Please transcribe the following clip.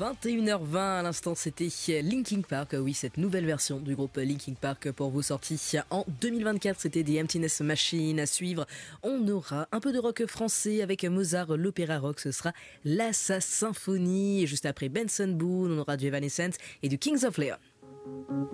21h20 à l'instant, c'était Linkin Park. Oui, cette nouvelle version du groupe Linkin Park pour vous sortie en 2024. C'était The Emptiness Machine à suivre. On aura un peu de rock français avec Mozart, l'opéra rock. Ce sera la Sa Symphonie. Et juste après Benson Boone, on aura du Evanescence et du Kings of Leon.